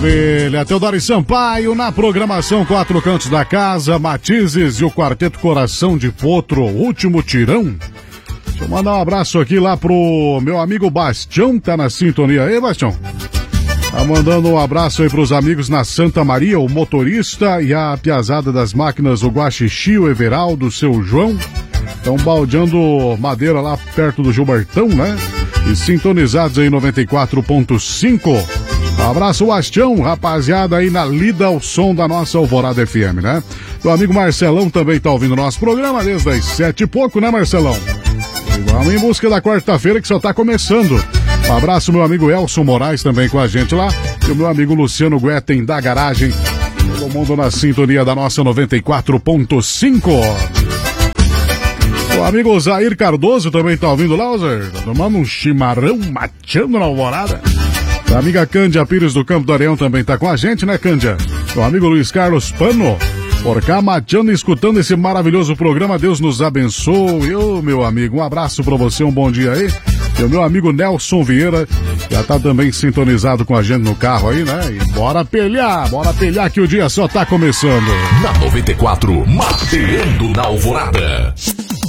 Maravilha, Teodoro Sampaio na programação Quatro Cantos da Casa, Matizes e o Quarteto Coração de Potro, Último Tirão. Deixa eu mandar um abraço aqui lá pro meu amigo Bastião, que tá na sintonia aí, Bastião. Tá mandando um abraço aí pros amigos na Santa Maria, o motorista e a piazada das máquinas, o Guaxixi, o Everaldo, o seu João. Estão baldeando madeira lá perto do Gilbertão, né? E sintonizados aí 94.5. Abraço, Bastião, rapaziada aí na lida ao som da nossa Alvorada FM, né? Meu amigo Marcelão também tá ouvindo o nosso programa desde as 7 e pouco, né, Marcelão? E vamos em busca da quarta-feira que só tá começando. Um abraço, meu amigo Elson Moraes também com a gente lá. E o meu amigo Luciano Guetem da Garagem. Todo mundo na sintonia da nossa 94.5. O amigo Zair Cardoso também tá ouvindo lá, Zair. Tá tomando um chimarrão, mateando na Alvorada. A amiga Cândia Pires do Campo do Areão também tá com a gente, né, Cândia? O amigo Luiz Carlos Pano, por cá mateando e escutando esse maravilhoso programa. Deus nos abençoe. Ô, meu amigo, um abraço pra você, um bom dia aí. E o meu amigo Nelson Vieira já tá também sintonizado com a gente no carro aí, né? E bora pelhar que o dia só tá começando. Na 94, mateando na Alvorada.